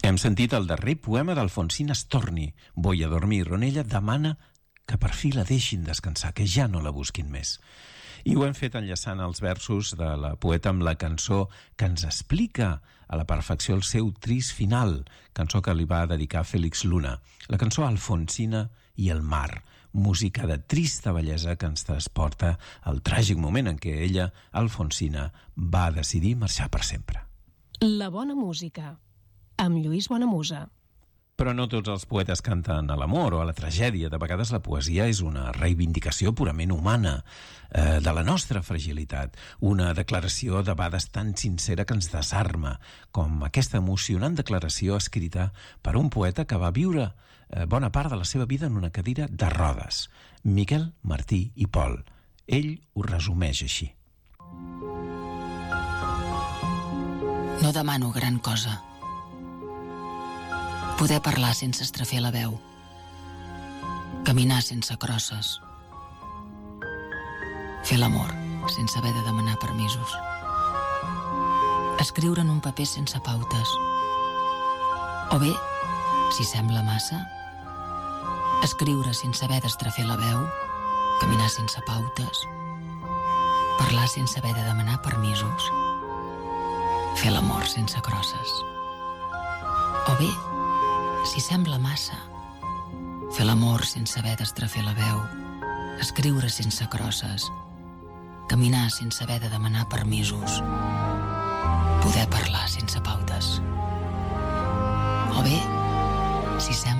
Hem sentit el darrer poema d'Alfonsina Storni, Voy a dormir, on ella demana que per fi la deixin descansar, que ja no la busquin més. I ho hem fet enllaçant els versos de la poeta amb la cançó que ens explica a la perfecció el seu trist final, cançó que li va dedicar Félix Luna, la cançó Alfonsina i el mar, música de trista bellesa que ens transporta al tràgic moment en què ella, Alfonsina, va decidir marxar per sempre. La bona música, amb Lluís Bonamusa. Però no tots els poetes canten a l'amor o a la tragèdia. De vegades la poesia és una reivindicació purament humana de la nostra fragilitat, una declaració de vegades tan sincera que ens desarma, com aquesta emocionant declaració escrita per un poeta que va viure bona part de la seva vida en una cadira de rodes, Miquel Martí i Pol. Ell ho resumeix així. No demano gran cosa. Poder parlar sense estrafer la veu. Caminar sense crosses. Fer l'amor sense haver de demanar permisos. Escriure en un paper sense pautes. O bé, si sembla massa, escriure sense haver d'estrafer la veu, caminar sense pautes, parlar sense haver de demanar permisos, fer l'amor sense crosses. O bé, si sembla massa, fer l'amor sense haver d'estrafer la veu, escriure sense crosses, caminar sense haver de demanar permisos, poder parlar sense pautes. O bé, si sembla